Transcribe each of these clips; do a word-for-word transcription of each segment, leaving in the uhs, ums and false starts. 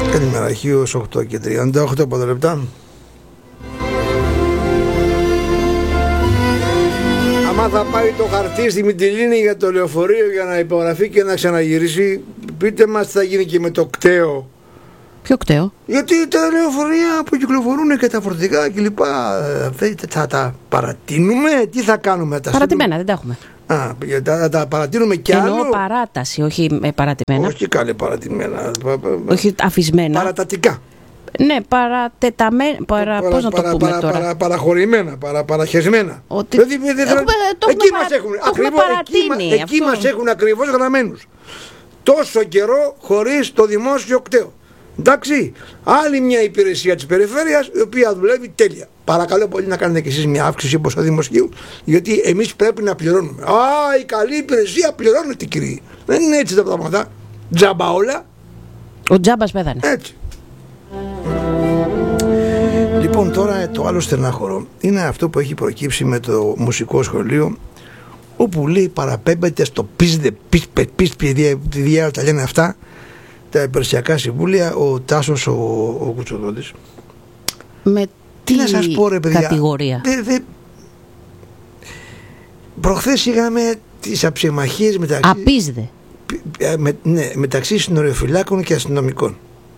Καλημέρα, χίλια οκτώ και τριάντα οκτώ πέντε λεπτά. Άμα θα πάει το χαρτί στη Μυτιλήνη για το λεωφορείο για να υπογραφεί και να ξαναγυρίσει, πείτε μας τι θα γίνει και με το κταίο. Ποιο κταίο? Γιατί τα λεωφορεία που κυκλοφορούν και τα φορτηγά κλπ. Θα τα παρατείνουμε, τι θα κάνουμε? Τα παρατημένα, δεν τα έχουμε. Α, θα τα παρατείνουμε κι άλλο. Εννοώ παράταση, όχι με παρατημένα. Όχι καλή παρατημένα. Όχι αφισμένα. Παρατατικά. Ναι, παρατεταμένα. Παρα, πώς να το παρα, πούμε παρα, τώρα. Παρα, παραχωρημένα, παρα, παραχεσμένα. Ότι... Δηλαδή, έχουμε, το εκεί μας παρα... έχουν, το ακριβώς, εκεί, εκεί μας έχουν ακριβώς γραμμένους. Τόσο καιρό χωρίς το δημόσιο κταίο. Εντάξει, άλλη μια υπηρεσία της περιφέρειας η οποία δουλεύει τέλεια. Παρακαλώ πολύ να κάνετε και εσείς μια αύξηση ποσό δημοσίου, γιατί εμείς πρέπει να πληρώνουμε. Α, η καλή υπηρεσία πληρώνεται, κύριε. Δεν είναι έτσι τα πράγματα. Τζάμπα όλα. Ο τζάμπας πέθανε. Έτσι. Λοιπόν, τώρα το άλλο στενάχωρο είναι αυτό που έχει προκύψει με το μουσικό σχολείο, όπου λέει παραπέμπεται στο πίσδε, πίσπε, πίσπε, τη διάρκεια τα λένε αυτά, τα υπηρεσιακά συμβούλια, ο Τάσος ο, ο Κουτσοδότης. Με τι να σας πω, ρε παιδιά, κατηγορία? Δε, δε... Προχθές είχαμε τις αψημαχίες μεταξύ, απίσδε. Με, ναι, μεταξύ συνοριοφυλάκων και αστυνομικών.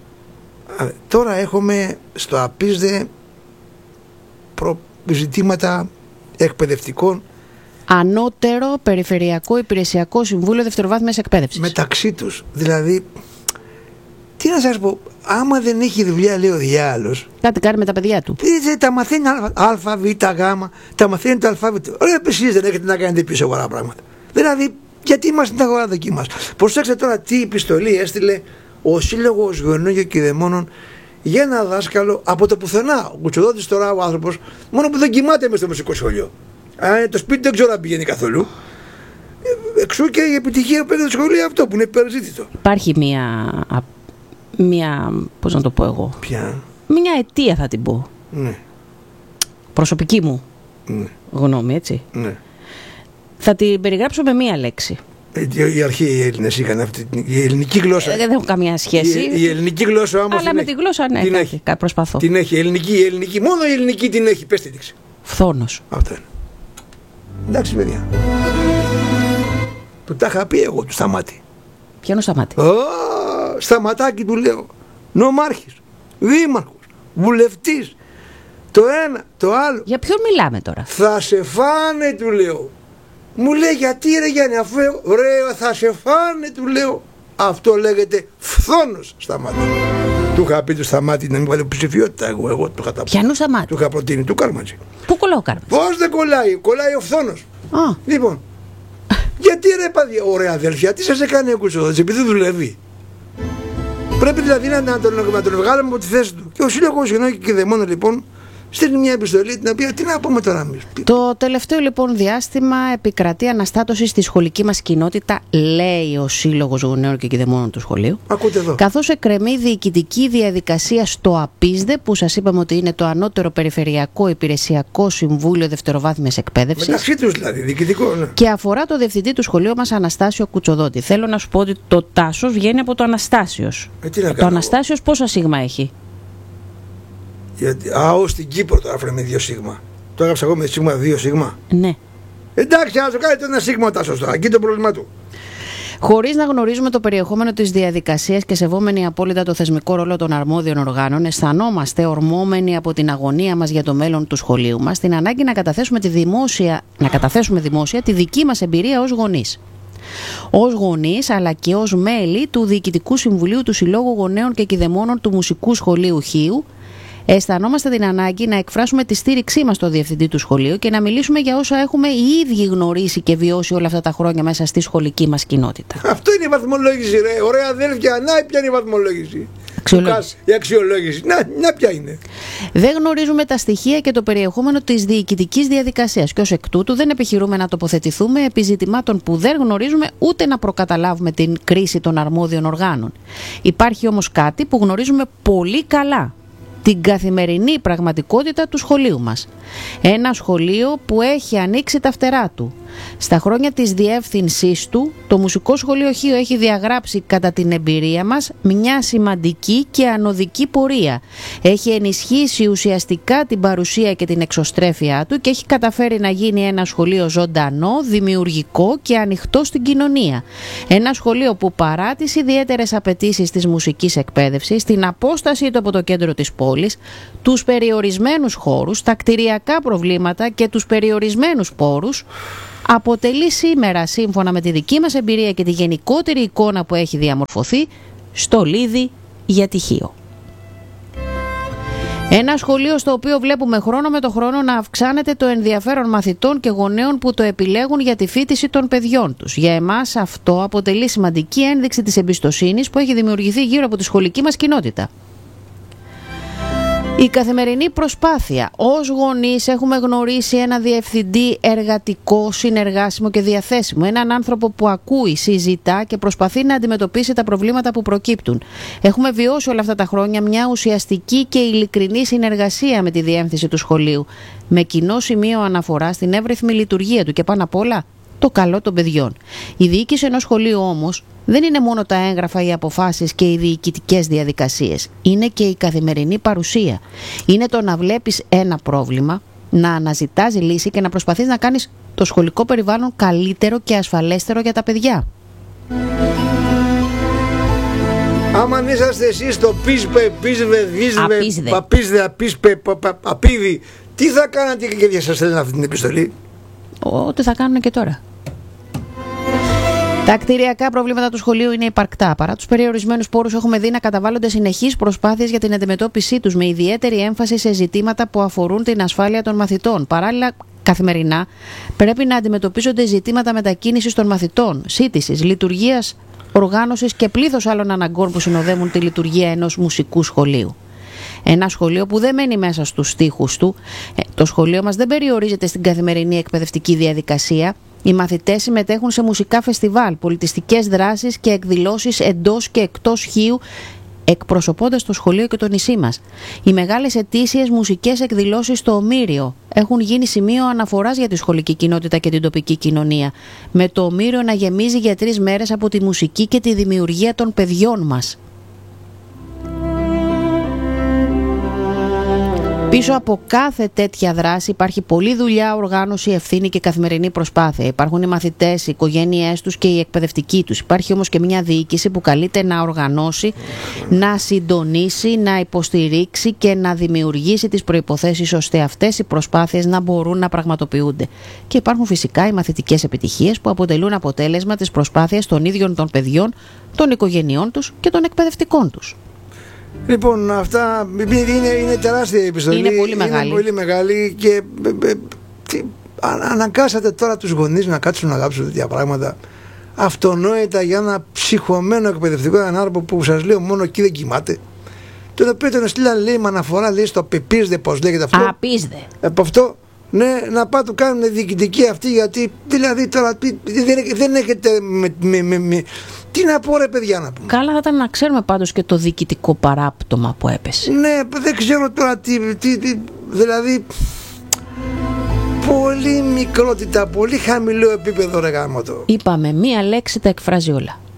Τώρα έχουμε στο απίσδε προ... ζητήματα εκπαιδευτικών. Ανώτερο Περιφερειακό Υπηρεσιακό Συμβούλιο Δευτεροβάθμιας Εκπαίδευσης. Μεταξύ τους. Δηλαδή, τι να σας πω, άμα δεν έχει δουλειά, λέει ο διάλογος, κάτι κάνει με τα παιδιά του. Τι, τα μαθαίνει α, β, γ, τα μαθαίνει το α, β. Ωραία, εσείς δεν έχετε να κάνετε πιο σοβαρά πράγματα. Δηλαδή, γιατί είμαστε στην αγορά δική μας? Προσέξτε τώρα τι επιστολή έστειλε ο Σύλλογος Γονέων και Κηδεμόνων για ένα δάσκαλο από το πουθενά. Ο Κουτσοδότης τώρα, ο άνθρωπος, μόνο που δεν κοιμάται μες στο μουσικό σχολείο. Αν το σπίτι δεν ξέρω αν πηγαίνει καθόλου. Εξού και η επιτυχία που έχει το σχολείο αυτό που είναι υπερζήτητο. Υπάρχει μια, μια, πώς να το πω εγώ, Ποια? μια αιτία θα την πω. Ναι. Προσωπική μου Ναι. γνώμη, έτσι. Ναι. Θα την περιγράψω με μία λέξη. Οι αρχαίοι Έλληνες είχαν αυτή η ελληνική γλώσσα. Ε, δεν έχω καμία σχέση. Η, η ελληνική γλώσσα όμως. Αλλά με τη γλώσσα, ναι, την κάτι, έχει. κάτι προσπαθώ. Την έχει. Η ελληνική, η ελληνική. Μόνο η ελληνική την έχει. Πες τη δείξη. Φθόνος. Αυτό είναι. Εντάξει, παιδιά. Του τα είχα πει εγώ, του Σταμάτη. Ποιανού Σταμάτη? Oh, Σταματάκι του λέω. Νομάρχης, δήμαρχος, βουλευτής. Το ένα, το άλλο. Για ποιον μιλάμε τώρα? Θα σε φάνε, του λέω. Μου λέει, γιατί ρε Γιάννη, αφού ρε, θα σε φάνε, του λέω. Αυτό λέγεται φθόνος, Σταμάτη. Του είχα πει του Σταμάτη να μην βάλει ψηφιότητα. Εγώ, εγώ του είχα τα πει. Ποιανού Σταμάτη? Του είχα προτείνει, του Κάρματζη. Πού κολλάω ο Κάρματζη? Πώς δεν κολλάει, κολλάει ο φθόνος. Α. Λοιπόν, γιατί ρε παιδιά, ωραία αδέλφια, τι σας έκανε ο Κουτσοδότης, επειδή δουλεύει. Πρέπει δηλαδή να, να, τον, να τον βγάλουμε από τη θέση του. Και ο Σύλλογος Γονέων και Κηδεμόνων λοιπόν στέλνει μια επιστολή την οποία τι να πούμε τώρα εμείς. Το τελευταίο λοιπόν διάστημα επικρατεί αναστάτωση στη σχολική μας κοινότητα, λέει ο Σύλλογος Γονέων και Κηδεμόνων του σχολείου. Ακούτε εδώ. Καθώς εκκρεμεί διοικητική διαδικασία στο ΑΠΙΣΔΕ, που σας είπαμε ότι είναι το ανώτερο Περιφερειακό Υπηρεσιακό Συμβούλιο Δευτεροβάθμιας Εκπαίδευσης. Μεταξύ τους δηλαδή, διοικητικό. Ναι. Και αφορά το διευθυντή του σχολείου μας, Αναστάσιο Κουτσοδότη. Θέλω να σου πω ότι το Τάσος βγαίνει από το Αναστάσιος. Ε, τι να το Αναστάσιος πόσα σίγμα έχει? Γιατί, α, ως στην Κύπρο το έφερε με δύο σίγμα. Το έγραψα εγώ με σίγμα δύο σίγμα. Ναι. Εντάξει, ας το κάνετε ένα σίγμα τα σωστά. Εκεί το πρόβλημά του. Χωρίς να γνωρίζουμε το περιεχόμενο της διαδικασίας και σεβόμενοι απόλυτα το θεσμικό ρόλο των αρμόδιων οργάνων, αισθανόμαστε ορμόμενοι από την αγωνία μας για το μέλλον του σχολείου μας, την ανάγκη να καταθέσουμε, τη δημόσια, να καταθέσουμε δημόσια τη δική μας εμπειρία ως γονείς. Ως γονείς, αλλά και ως μέλη του Διοικητικού Συμβουλίου του Συλλόγου Γονέων και Κηδεμόνων του Μουσικού Σχολείου Χίου, αισθανόμαστε την ανάγκη να εκφράσουμε τη στήριξή μας στο διευθυντή του σχολείου και να μιλήσουμε για όσα έχουμε οι ίδιοι γνωρίσει και βιώσει όλα αυτά τα χρόνια μέσα στη σχολική μας κοινότητα. Αυτό είναι η βαθμολόγηση, ρε. Ωραία αδέλφια, να ποια είναι η βαθμολόγηση. Αξιολόγηση. Η αξιολόγηση. Να, να ποια είναι. Δεν γνωρίζουμε τα στοιχεία και το περιεχόμενο της διοικητικής διαδικασίας και ως εκ τούτου δεν επιχειρούμε να τοποθετηθούμε επί ζητημάτων που δεν γνωρίζουμε ούτε να προκαταλάβουμε την κρίση των αρμόδιων οργάνων. Υπάρχει όμως κάτι που γνωρίζουμε πολύ καλά. Την καθημερινή πραγματικότητα του σχολείου μας. Ένα σχολείο που έχει ανοίξει τα φτερά του. Στα χρόνια της διεύθυνσής του, το Μουσικό Σχολείο Χίο έχει διαγράψει κατά την εμπειρία μας μια σημαντική και ανωδική πορεία. Έχει ενισχύσει ουσιαστικά την παρουσία και την εξωστρέφειά του και έχει καταφέρει να γίνει ένα σχολείο ζωντανό, δημιουργικό και ανοιχτό στην κοινωνία. Ένα σχολείο που παρά τις ιδιαίτερες απαιτήσεις της μουσικής εκπαίδευσης, την απόστασή του από το κέντρο της πόλης, τους περιορισμένους χώρους, τα κτηριακά προβλήματα και τους περιορισμένους πόρους, αποτελεί σήμερα, σύμφωνα με τη δική μας εμπειρία και τη γενικότερη εικόνα που έχει διαμορφωθεί, στολίδι για τυχείο. Ένα σχολείο στο οποίο βλέπουμε χρόνο με το χρόνο να αυξάνεται το ενδιαφέρον μαθητών και γονέων που το επιλέγουν για τη φοιτηση των παιδιών τους. Για εμάς αυτό αποτελεί σημαντική ένδειξη της εμπιστοσύνης που έχει δημιουργηθεί γύρω από τη σχολική μας κοινότητα. Η καθημερινή προσπάθεια. Ως γονείς έχουμε γνωρίσει ένα διευθυντή εργατικό, συνεργάσιμο και διαθέσιμο. Έναν άνθρωπο που ακούει, συζητά και προσπαθεί να αντιμετωπίσει τα προβλήματα που προκύπτουν. Έχουμε βιώσει όλα αυτά τα χρόνια μια ουσιαστική και ειλικρινή συνεργασία με τη διεύθυνση του σχολείου, με κοινό σημείο αναφορά στην εύρυθμη λειτουργία του και πάνω απ' όλα το καλό των παιδιών. Η διοίκηση ενός σχολείου όμως δεν είναι μόνο τα έγγραφα, οι αποφάσεις και οι διοικητικές διαδικασίες. Είναι και η καθημερινή παρουσία. Είναι το να βλέπεις ένα πρόβλημα, να αναζητάς λύση και να προσπαθείς να κάνεις το σχολικό περιβάλλον καλύτερο και ασφαλέστερο για τα παιδιά. Άμα είσαστε εσείς το πίσπε, πίσβε, γίσβε, παπίσδε, απίσπε, απίδι, τι θα κάνατε και για σας στέλνουν αυτή την επιστολή? Ό,τι θα κάνουν και τώρα. Τα κτηριακά προβλήματα του σχολείου είναι υπαρκτά. Παρά τους περιορισμένους πόρους, έχουμε δει να καταβάλλονται συνεχείς προσπάθειες για την αντιμετώπιση τους, με ιδιαίτερη έμφαση σε ζητήματα που αφορούν την ασφάλεια των μαθητών. Παράλληλα, καθημερινά πρέπει να αντιμετωπίζονται ζητήματα μετακίνησης των μαθητών, σύντησης, λειτουργίας, οργάνωσης και πλήθος άλλων αναγκών που συνοδεύουν τη λειτουργία ενός μουσικού σχολείου. Ένα σχολείο που δεν μένει μέσα στους στίχους του. Το σχολείο μας δεν περιορίζεται στην καθημερινή εκπαιδευτική διαδικασία. Οι μαθητές συμμετέχουν σε μουσικά φεστιβάλ, πολιτιστικές δράσεις και εκδηλώσεις εντός και εκτός Χίου, εκπροσωπώντας το σχολείο και το νησί μας. Οι μεγάλες ετήσιες μουσικές εκδηλώσεις στο Ομήριο έχουν γίνει σημείο αναφοράς για τη σχολική κοινότητα και την τοπική κοινωνία, με το Ομήριο να γεμίζει για τρεις μέρες από τη μουσική και τη δημιουργία των παιδιών μας. Πίσω από κάθε τέτοια δράση υπάρχει πολλή δουλειά, οργάνωση, ευθύνη και καθημερινή προσπάθεια. Υπάρχουν οι μαθητές, οι οικογένειές τους και οι εκπαιδευτικοί τους. Υπάρχει όμως και μια διοίκηση που καλείται να οργανώσει, να συντονίσει, να υποστηρίξει και να δημιουργήσει τις προϋποθέσεις ώστε αυτές οι προσπάθειες να μπορούν να πραγματοποιούνται. Και υπάρχουν φυσικά οι μαθητικές επιτυχίες που αποτελούν αποτέλεσμα της προσπάθειας των ίδιων των παιδιών, των οικογενειών τους και των εκπαιδευτικών τους. Λοιπόν, αυτά είναι, είναι τεράστια επιστολή. Είναι πολύ μεγάλη. Είναι πολύ μεγάλη και ε, ε, τι, αναγκάσατε τώρα τους γονείς να κάτσουν να γράψουν τέτοια πράγματα αυτονόητα για ένα ψυχωμένο εκπαιδευτικό άνθρωπο που σας λέω μόνο εκεί δεν κοιμάται. Το οποίο τον στείλαν, λέει, με αναφορά, λέει, στο πεπίζδε, πώς λέγεται αυτό. Απίζδε. Από αυτό, ναι, να πάτε του κάνουν διοικητική αυτή, γιατί δηλαδή τώρα δεν, δεν έχετε με, με, με, με τι να πω, ρε παιδιά, να πούμε. Καλά θα ήταν να ξέρουμε πάντως και το διοικητικό παράπτωμα που έπεσε. Ναι, δεν ξέρω τώρα τι, τι, τι δηλαδή πολύ μικρότητα, πολύ χαμηλό επίπεδο, ρε γάμο το. Είπαμε μία λέξη, τα εκφράζει όλα.